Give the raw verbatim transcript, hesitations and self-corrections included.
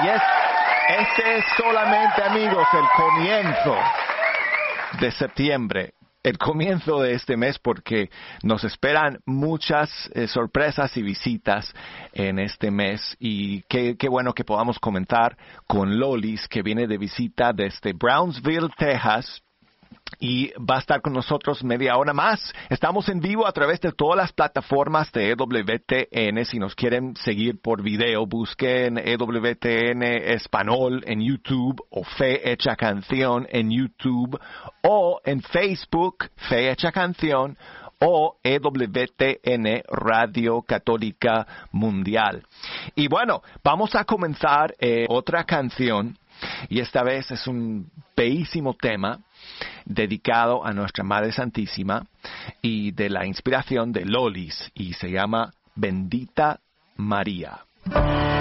Y es, este es solamente, amigos, el comienzo de septiembre. El comienzo de este mes, porque nos esperan muchas eh, sorpresas y visitas en este mes, y qué, qué bueno que podamos comentar con Lolis, que viene de visita desde Brownsville, Texas, y va a estar con nosotros media hora más. Estamos en vivo a través de todas las plataformas de E W T N. Si nos quieren seguir por video, busquen E W T N Español en YouTube o Fe Hecha Canción en YouTube o en Facebook, Fe Hecha Canción, o E W T N Radio Católica Mundial. Y bueno, vamos a comenzar eh, otra canción, y esta vez es un bellísimo tema dedicado a nuestra Madre Santísima y de la inspiración de Lolis, y se llama Bendita María.